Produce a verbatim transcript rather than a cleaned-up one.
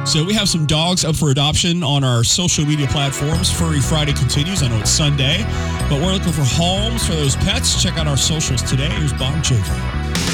So we have some dogs up for adoption on our social media platforms. Furry Friday continues. I know it's Sunday, but we're looking for homes for those pets. Check out our socials today. Here's Bob Jacob.